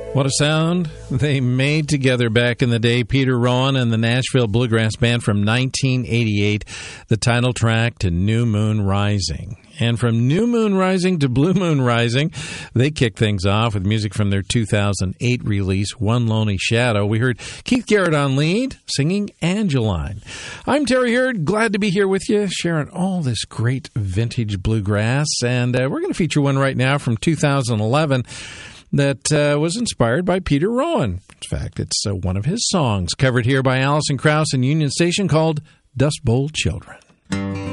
What a sound they made together back in the day. Peter Rowan and the Nashville Bluegrass Band from 1988, the title track to New Moon Rising. And from New Moon Rising to Blue Moon Rising, they kicked things off with music from their 2008 release, One Lonely Shadow. We heard Keith Garrett on lead, singing Angeline. I'm Terry Hurd, glad to be here with you, sharing all this great vintage bluegrass. And we're going to feature one right now from 2011 that was inspired by Peter Rowan. In fact, it's one of his songs covered here by Alison Krauss and Union Station called Dust Bowl Children.